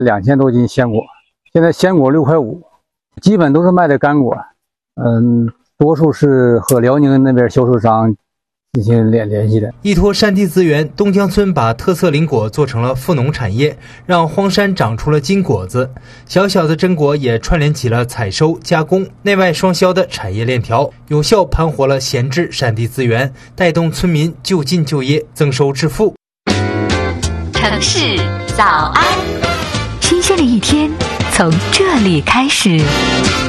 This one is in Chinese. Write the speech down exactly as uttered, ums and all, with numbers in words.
两千多斤鲜果，现在鲜果六块五，基本都是卖的干果，嗯，多数是和辽宁那边销售商进行联联系的。 依托山地资源，东江村把特色林果做成了富农产业，让荒山长出了金果子。小小的榛果也串联起了采收、加工、内外双销的产业链条，有效盘活了闲置山地资源，带动村民就近就业，增收致富。 城市早安，新鲜的一天从这里开始。